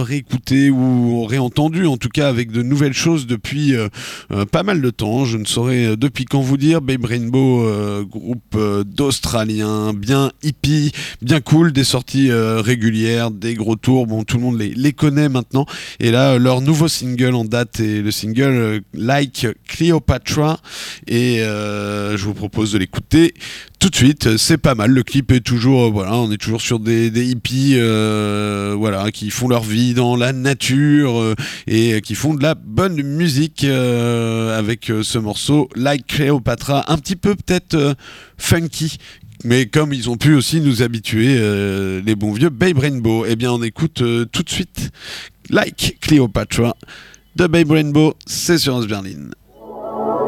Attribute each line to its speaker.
Speaker 1: réécouté ou réentendu, en tout cas avec de nouvelles choses depuis pas mal de temps. Je ne saurais depuis quand vous dire. Babe Rainbow, groupe d'Australiens, bien hippie, bien cool, des sorties régulières, des gros tours, bon tout le monde les connaît maintenant. Et là, leur nouveau single en date est le single Like Cleopatra, et je vous propose de l'écouter tout de suite. C'est pas mal, le clip est toujours, voilà, on est toujours sur des hippies voilà, qui font leur vie dans la nature et qui font de la bonne musique avec ce morceau Like Cleopatra, un petit peu peut-être funky, mais comme ils ont pu aussi nous habituer les bons vieux Babe Rainbow. Eh bien on écoute tout de suite Like Cleopatra de Babe Rainbow, c'est sur France Berlin.